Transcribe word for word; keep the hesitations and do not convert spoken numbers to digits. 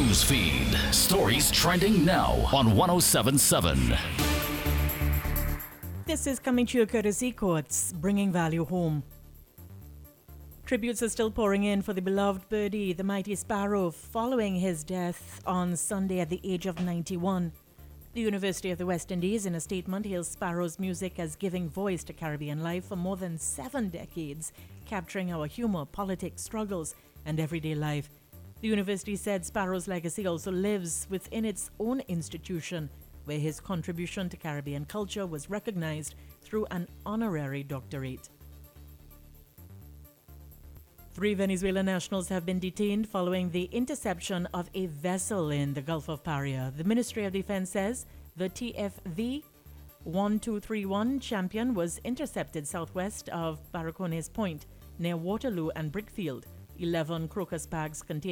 news feed. Stories trending now on one oh seven point seven. This is coming to you courtesy Courts, bringing value home. Tributes are still pouring in for the beloved birdie, the mighty sparrow, following his death on Sunday at the age of ninety-one. The University of the West Indies, in a statement, hails Sparrow's music as giving voice to Caribbean life for more than seven decades, capturing our humor, politics, struggles, and everyday life. The university said Sparrow's legacy also lives within its own institution, where his contribution to Caribbean culture was recognized through an honorary doctorate. Three Venezuelan nationals have been detained following the interception of a vessel in the Gulf of Paria. The Ministry of Defense says the T F V one two three one Champion was intercepted southwest of Barracones Point near Waterloo and Brickfield. Eleven crocus bags containing